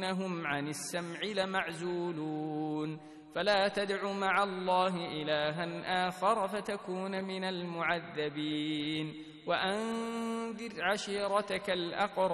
إنهم عن السمع لمعزولون فلا تدع مع الله إلها آخر فتكون من المعذبين وأنذر عشيرتك الأقربين